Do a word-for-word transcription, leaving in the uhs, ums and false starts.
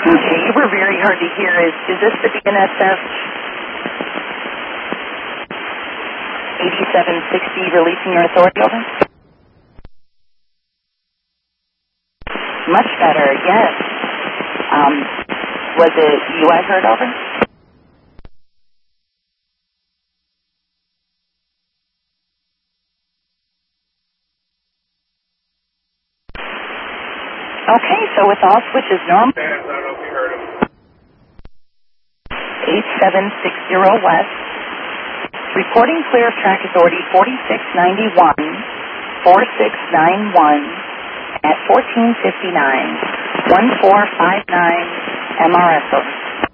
Okay, you were very hard to hear. Is, is this the B N S F eighty-seven sixty releasing your authority, over? Much better, yes. Um, was it you I heard, over? Okay, so with all switches normal. I don't know if you heard him. eight seven six zero West. Reporting clear of track authority forty-six ninety-one, forty-six ninety-one at fourteen fifty-nine, one four five nine M R S, over.